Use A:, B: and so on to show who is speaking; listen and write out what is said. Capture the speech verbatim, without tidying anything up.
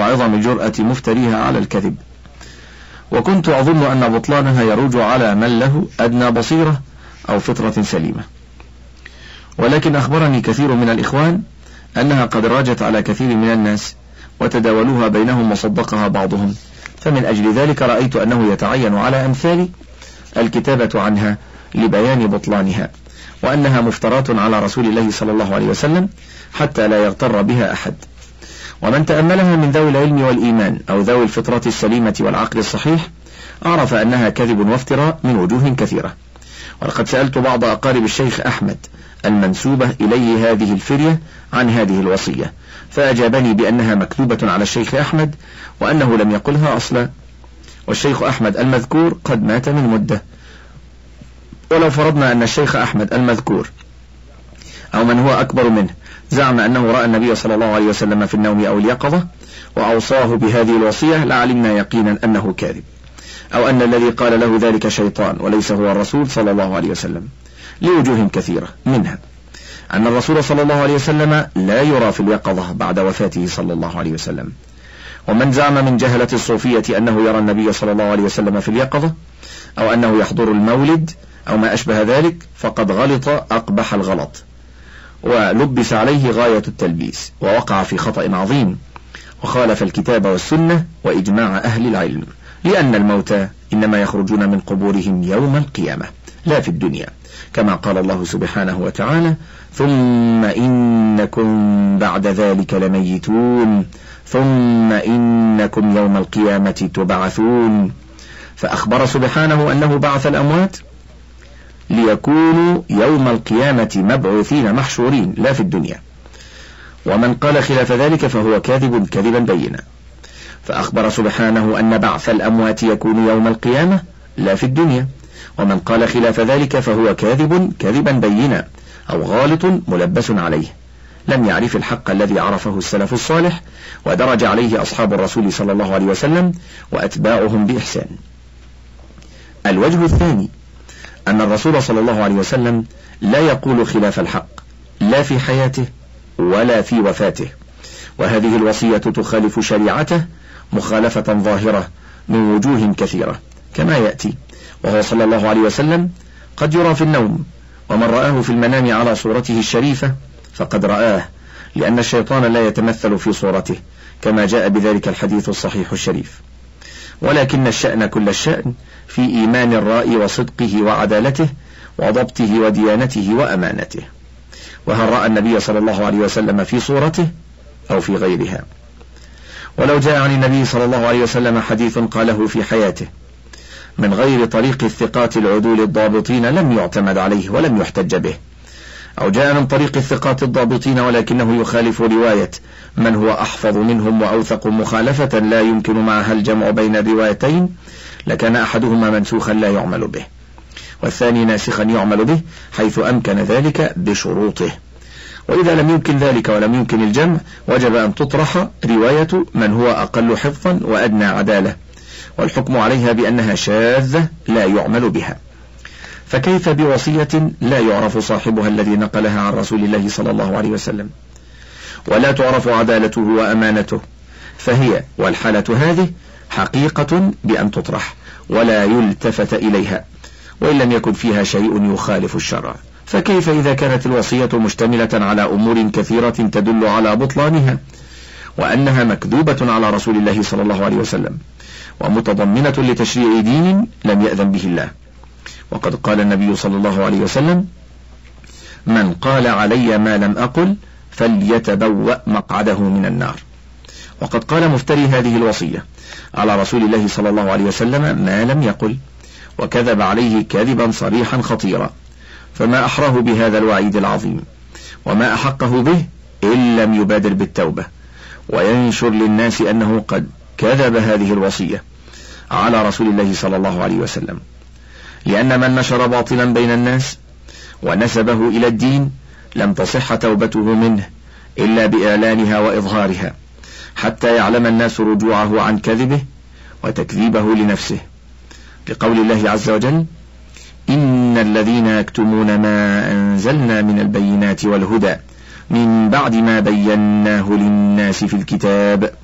A: وعظم جرأة مفتريها على الكذب، وكنت أظن أن بطلانها يروج على من له أدنى بصيرة أو فطرة سليمة، ولكن أخبرني كثير من الإخوان أنها قد راجت على كثير من الناس وتداولوها بينهم وصدقها بعضهم، فمن أجل ذلك رأيت أنه يتعين على أمثالي الكتابة عنها لبيان بطلانها، وأنها مفترات على رسول الله صلى الله عليه وسلم حتى لا يغتر بها أحد. ومن تأملها من ذوي العلم والإيمان أو ذوي الفطرة السليمة والعقل الصحيح عرف أنها كذب وافتراء من وجوه كثيرة. ولقد سألت بعض أقارب الشيخ أحمد المنسوبة إليه هذه الفرية عن هذه الوصية، فأجابني بأنها مكتوبة على الشيخ أحمد وأنه لم يقلها أصلا، والشيخ أحمد المذكور قد مات من مدة. ولو فرضنا أن الشيخ أحمد المذكور أو من هو أكبر منه زعم أنه رأى النبي صلى الله عليه وسلم في النوم أو اليقظة وأوصاه بهذه الوصية لعلمنا يقينا أنه كاذب، أو أن الذي قال له ذلك شيطان وليس هو الرسول صلى الله عليه وسلم، لوجوه كثيرة، منها أن الرسول صلى الله عليه وسلم لا يرى في اليقظة بعد وفاته صلى الله عليه وسلم. ومن زعم من جهلة الصوفية أنه يرى النبي صلى الله عليه وسلم في اليقظة أو أنه يحضر المولد أو ما أشبه ذلك فقد غلط أقبح الغلط، ولبس عليه غاية التلبيس، ووقع في خطأ عظيم، وخالف الكتاب والسنة وإجماع أهل العلم، لأن الموتى إنما يخرجون من قبورهم يوم القيامة لا في الدنيا، كما قال الله سبحانه وتعالى: ثم إنكم بعد ذلك لميتون ثم إنكم يوم القيامة تبعثون. فأخبر سبحانه أنه بعث الأموات ليكونوا يوم القيامة مبعوثين محشورين لا في الدنيا، ومن قال خلاف ذلك فهو كاذب كذبا بينا. فأخبر سبحانه أن بعث الأموات يكون يوم القيامة لا في الدنيا، ومن قال خلاف ذلك فهو كاذب كذبا بينا أو غالط ملبس عليه، لم يعرف الحق الذي عرفه السلف الصالح ودرج عليه أصحاب الرسول صلى الله عليه وسلم وأتباعهم بإحسان. الوجه الثاني أن الرسول صلى الله عليه وسلم لا يقول خلاف الحق لا في حياته ولا في وفاته، وهذه الوصية تخالف شريعته مخالفة ظاهرة من وجوه كثيرة كما يأتي. وهو صلى الله عليه وسلم قد يرى في النوم، ومن رآه في المنام على صورته الشريفة فقد رآه، لأن الشيطان لا يتمثل في صورته كما جاء بذلك الحديث الصحيح الشريف. ولكن الشأن كل الشأن في إيمان الرائي وصدقه وعدالته وضبطه وديانته وأمانته. وهل رأى النبي صلى الله عليه وسلم في صورته أو في غيرها؟ ولو جاء عن النبي صلى الله عليه وسلم حديث قاله في حياته من غير طريق الثقات العدول الضابطين لم يعتمد عليه ولم يحتج به، أو جاء من طريق الثقات الضابطين ولكنه يخالف رواية من هو أحفظ منهم وأوثق مخالفة لا يمكن معها الجمع بين الروايتين، لكان أحدهما منسوخا لا يعمل به، والثاني ناسخا يعمل به حيث أمكن ذلك بشروطه. وإذا لم يمكن ذلك ولم يمكن الجمع وجب أن تطرح رواية من هو أقل حفظا وأدنى عدالة، والحكم عليها بأنها شاذة لا يعمل بها. فكيف بوصية لا يعرف صاحبها الذي نقلها عن رسول الله صلى الله عليه وسلم ولا تعرف عدالته وأمانته؟ فهي والحالة هذه حقيقة بأن تطرح ولا يلتفت إليها وإن لم يكن فيها شيء يخالف الشرع. فكيف إذا كانت الوصية مشتملة على أمور كثيرة تدل على بطلانها وأنها مكذوبة على رسول الله صلى الله عليه وسلم ومتضمنة لتشريع دين لم يأذن به الله؟ وقد قال النبي صلى الله عليه وسلم: من قال علي ما لم أقل فليتبوأ مقعده من النار. وقد قال مفتري هذه الوصية على رسول الله صلى الله عليه وسلم ما لم يقل، وكذب عليه كذبا صريحا خطيرا، فما أحراه بهذا الوعيد العظيم وما أحقه به إن لم يبادر بالتوبة وينشر للناس أنه قد كذب هذه الوصية على رسول الله صلى الله عليه وسلم، لأن من نشر باطلا بين الناس ونسبه إلى الدين لم تصح توبته منه إلا بإعلانها وإظهارها حتى يعلم الناس رجوعه عن كذبه وتكذيبه لنفسه، لقول الله عز وجل: إن الذين يكتمون ما أنزلنا من البينات والهدى من بعد ما بيناه للناس في الكتاب